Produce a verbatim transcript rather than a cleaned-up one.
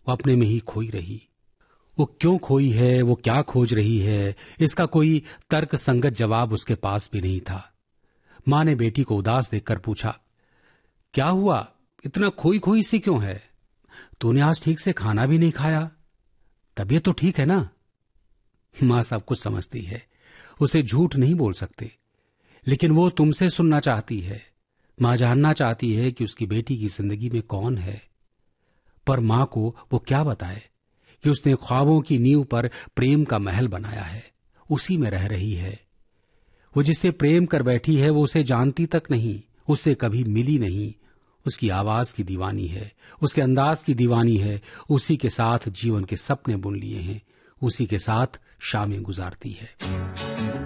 वो अपने में ही खोई रही। वो क्यों खोई है, वो क्या खोज रही है, इसका कोई तर्क संगत जवाब उसके पास भी नहीं था। मां ने बेटी को उदास देखकर पूछा, क्या हुआ, इतना खोई खोई सी क्यों है? तूने आज ठीक से खाना भी नहीं खाया, तबीयत तो ठीक है ना? मां सब कुछ समझती है, उसे झूठ नहीं बोल सकते, लेकिन वो तुमसे सुनना चाहती है। मां जानना चाहती है कि उसकी बेटी की जिंदगी में कौन है, पर मां को वो क्या बताए कि उसने ख्वाबों की नींव पर प्रेम का महल बनाया है, उसी में रह रही है। वो जिससे प्रेम कर बैठी है वो उसे जानती तक नहीं, उससे कभी मिली नहीं। उसकी आवाज की दीवानी है, उसके अंदाज की दीवानी है, उसी के साथ जीवन के सपने बुन लिए हैं, उसी के साथ शामें गुजारती है।